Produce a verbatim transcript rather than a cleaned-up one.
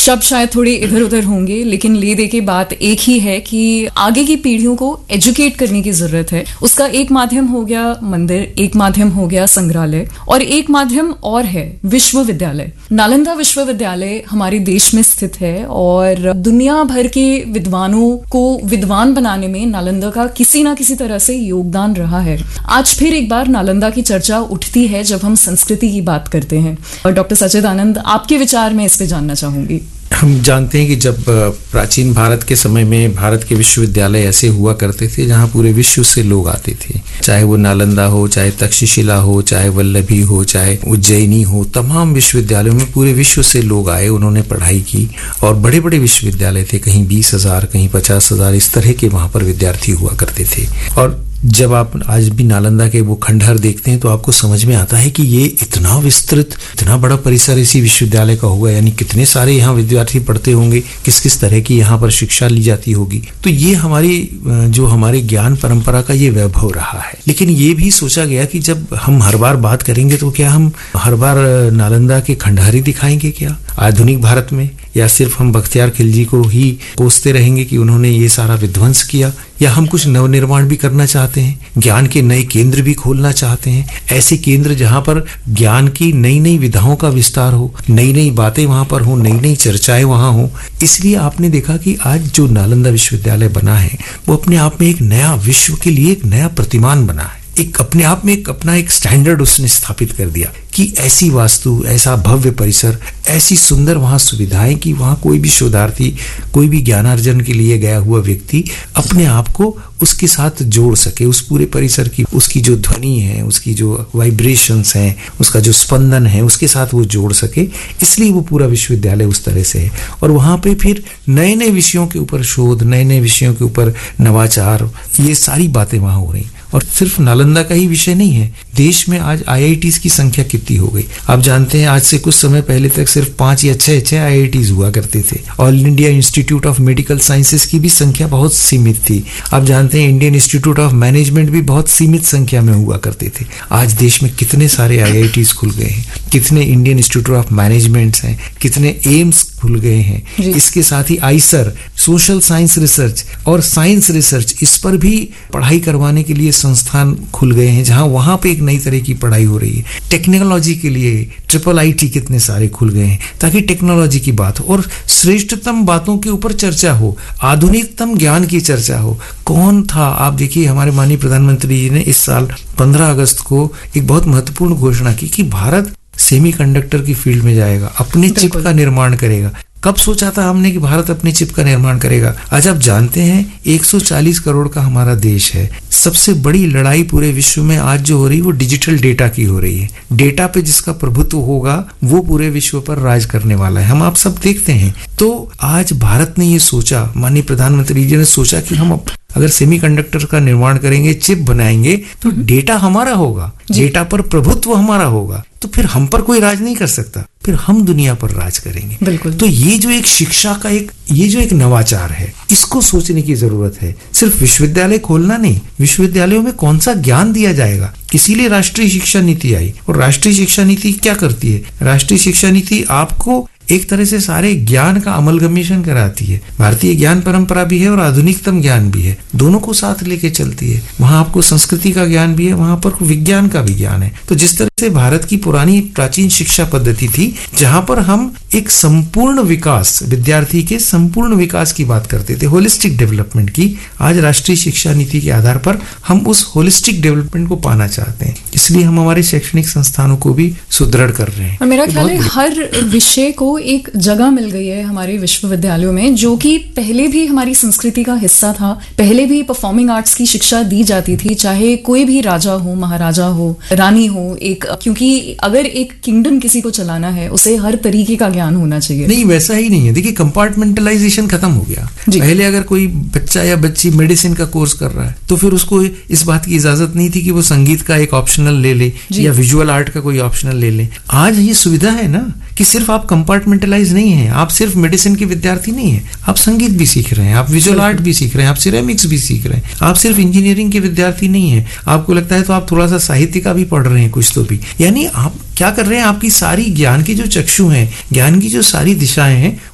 शब्द शायद थोड़े इधर उधर होंगे, लेकिन ले दे के बात एक ही है कि आगे की पीढ़ियों को एजुकेट करने की जरूरत है। उसका एक माध्यम हो गया मंदिर, एक माध्यम हो गया संग्रहालय, और एक माध्यम और है विश्वविद्यालय। नालंदा विश्वविद्यालय हमारे देश में स्थित है और दुनिया भर के विद्वानों को विद्वान बनाने में नालंदा का किसी ना किसी तरह से योगदान रहा है। आज फिर एक बार नालंदा की चर्चा उठती है जब हम संस्कृति की बात करते हैं। और डॉक्टर सच्चिदानंद, आपके विचार में इस पे जानना चाहूंगी। हम जानते हैं कि जब प्राचीन भारत के समय में भारत के विश्वविद्यालय ऐसे हुआ करते थे जहां पूरे विश्व से लोग आते थे, चाहे वो नालंदा हो, चाहे तक्षशिला हो, चाहे वल्लभी हो, चाहे उज्जैनी हो, तमाम विश्वविद्यालयों में पूरे विश्व से लोग आए, उन्होंने पढ़ाई की। और बड़े बड़े विश्वविद्यालय थे, कहीं बीस हजार कहीं पचास हजार इस तरह के वहां पर विद्यार्थी हुआ करते थे। और जब आप आज भी नालंदा के वो खंडहर देखते हैं तो आपको समझ में आता है कि ये इतना विस्तृत, इतना बड़ा परिसर इसी विश्वविद्यालय का होगा, यानी कितने सारे यहाँ विद्यार्थी पढ़ते होंगे, किस किस तरह की यहाँ पर शिक्षा ली जाती होगी। तो ये हमारी जो हमारे ज्ञान परंपरा का ये वैभव रहा है। लेकिन ये भी सोचा गया कि जब हम हर बार बात करेंगे तो क्या हम हर बार नालंदा के खंडहर ही दिखाएंगे क्या आधुनिक भारत में, या सिर्फ हम बख्तियार खिलजी को ही कोसते रहेंगे कि उन्होंने ये सारा विध्वंस किया, या हम कुछ नवनिर्माण भी करना चाहते हैं, ज्ञान के नए केंद्र भी खोलना चाहते हैं, ऐसे केंद्र जहां पर ज्ञान की नई नई विधाओं का विस्तार हो, नई नई बातें वहां पर हो, नई नई चर्चाएं वहां हो। इसलिए आपने देखा कि आज जो नालंदा विश्वविद्यालय बना है वो अपने आप में एक नया विश्व के लिए एक नया प्रतिमान बना है, एक अपने आप में एक अपना एक स्टैंडर्ड उसने स्थापित कर दिया कि ऐसी वास्तु, ऐसा भव्य परिसर, ऐसी सुंदर वहां सुविधाएं कि वहां कोई भी शोधार्थी, कोई भी ज्ञानार्जन के लिए गया हुआ व्यक्ति अपने आप को उसके साथ जोड़ सके, उस पूरे परिसर की उसकी जो ध्वनि है, उसकी जो वाइब्रेशंस हैं, उसका जो स्पंदन है, उसके साथ वो जोड़ सके। इसलिए वो पूरा विश्वविद्यालय उस तरह से है। और वहां पे फिर नए नए विषयों के ऊपर शोध, नए नए विषयों के ऊपर नवाचार, ये सारी बातें वहां हो रही। और सिर्फ नालंदा का ही विषय नहीं है, देश में आज आई आई टीज़ की संख्या कितनी हो गई। आप जानते हैं आज से कुछ समय पहले तक सिर्फ पांच या छह छह आई आई टीज़ हुआ करते थे। All India institute of medical sciences की भी संख्या बहुत सीमित थी। आप जानते हैं इंडियन इंस्टीट्यूट ऑफ मैनेजमेंट भी बहुत सीमित संख्या में हुआ करते थे। आज देश में कितने सारे आई आई टीज़ खुल गए हैं, कितने इंडियन इंस्टीट्यूट ऑफ मैनेजमेंट हैं, कितने एम्स खुल गए हैं। इसके साथ ही आईसर, सोशल साइंस रिसर्च और साइंस रिसर्च, इस पर भी पढ़ाई करवाने के लिए संस्थान खुल गए हैं, जहां वहां पे एक नई तरह की पढ़ाई हो रही है। टेक्नोलॉजी के लिए ट्रिपल आई टी कितने सारे खुल गए हैं, ताकि टेक्नोलॉजी की बात हो और श्रेष्ठतम बातों के ऊपर चर्चा हो, आधुनिकतम ज्ञान की चर्चा हो। कौन था, आप देखिए हमारे माननीय प्रधानमंत्री जी ने इस साल पंद्रह अगस्त को एक बहुत महत्वपूर्ण घोषणा की कि भारत सेमीकंडक्टर की फील्ड में जाएगा, अपने चिप का निर्माण करेगा। कब सोचा था हमने कि भारत अपने चिप का निर्माण करेगा? आज आप जानते हैं एक सौ चालीस करोड़ का हमारा देश है। सबसे बड़ी लड़ाई पूरे विश्व में आज जो हो रही है वो डिजिटल डेटा की हो रही है। डेटा पे जिसका प्रभुत्व होगा वो पूरे विश्व पर राज करने वाला है, हम आप सब देखते हैं। तो आज भारत ने ये सोचा, माननीय प्रधानमंत्री जी ने सोचा कि हम अगर सेमीकंडक्टर का निर्माण करेंगे, चिप बनाएंगे, तो डेटा हमारा होगा, डेटा पर प्रभुत्व हमारा होगा, तो फिर हम पर कोई राज नहीं कर सकता, फिर हम दुनिया पर राज करेंगे। बिल्कुल। तो ये जो एक शिक्षा का एक ये जो एक नवाचार है, इसको सोचने की जरूरत है। सिर्फ विश्वविद्यालय खोलना नहीं, विश्वविद्यालयों में कौन सा ज्ञान दिया जाएगा, इसीलिए राष्ट्रीय शिक्षा नीति आई। और राष्ट्रीय शिक्षा नीति क्या करती है? राष्ट्रीय शिक्षा नीति आपको एक तरह से सारे ज्ञान का अमलगमेशन कराती है। भारतीय ज्ञान परंपरा भी है और आधुनिकतम ज्ञान भी है, दोनों को साथ लेके चलती है। वहां आपको संस्कृति का ज्ञान भी है, वहां पर विज्ञान का भी ज्ञान है। तो जिस तरह से भारत की पुरानी प्राचीन शिक्षा पद्धति थी, जहां पर हम एक संपूर्ण विकास, विद्यार्थी के संपूर्ण विकास की बात करते थे, होलिस्टिक डेवलपमेंट की, आज राष्ट्रीय शिक्षा नीति के आधार पर हम उस होलिस्टिक डेवलपमेंट को पाना चाहते हैं। इसलिए हम हमारे शैक्षणिक संस्थानों को भी सुदृढ़ कर रहे हैं। मेरा ख्याल है हर विषय को एक जगह मिल गई है हमारे विश्वविद्यालयों में, जो कि पहले भी हमारी संस्कृति का हिस्सा था। पहले भी परफॉर्मिंग आर्ट्स की शिक्षा दी जाती थी, चाहे कोई भी राजा हो, महाराजा हो, रानी हो, एक क्योंकि अगर एक किंगडम किसी को चलाना है उसे हर तरीके का ज्ञान होना चाहिए। नहीं, वैसा ही नहीं है। देखिए, कंपार्टमेंटलाइजेशन खत्म हो गया। पहले अगर कोई बच्चा या बच्ची मेडिसिन का कोर्स कर रहा है तो फिर उसको इस बात की इजाजत नहीं थी कि वो संगीत का एक ऑप्शनल ले ले या विजुअल आर्ट का कोई ऑप्शनल ले ले। आज ये सुविधा है ना कि सिर्फ आप कंपार्टमेंटलाइज नहीं है, आप सिर्फ मेडिसिन के विद्यार्थी नहीं है, आप संगीत भी सीख रहे हैं, आप विजुअल आर्ट भी सीख रहे हैं, आप सिरेमिक्स भी सीख रहे हैं, आप सिर्फ इंजीनियरिंग के विद्यार्थी नहीं है, आपको लगता है तो आप थोड़ा सा साहित्य का भी पढ़ रहे हैं कुछ तो भी। यानी आप क्या कर रहे हैं, आपकी सारी ज्ञान की जो चक्षु हैं, ज्ञान की जो सारी दिशाएं हैं,